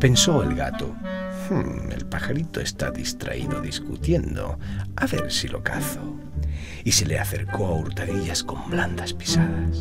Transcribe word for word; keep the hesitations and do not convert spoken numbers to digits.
Pensó el gato. Hmm, el pajarito está distraído discutiendo. A ver si lo cazo. Y se le acercó a hurtadillas con blandas pisadas.